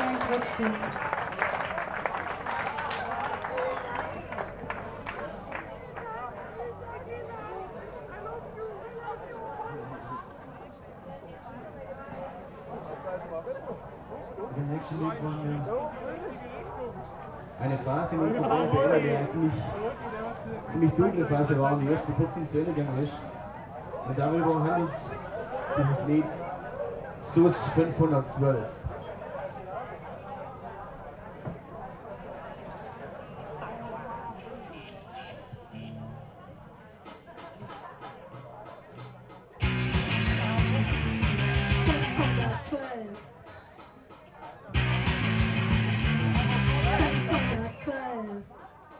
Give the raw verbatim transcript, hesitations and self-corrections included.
sein trotzdem. Im nächsten Lied wollen wir eine Phase in unserer Band beenden, die eine ziemlich, ziemlich dunkle Phase war und die erst vor kurzem zu Ende gegangen ist. Und darüber handelt dieses Lied S U S fünfhundertzwölf.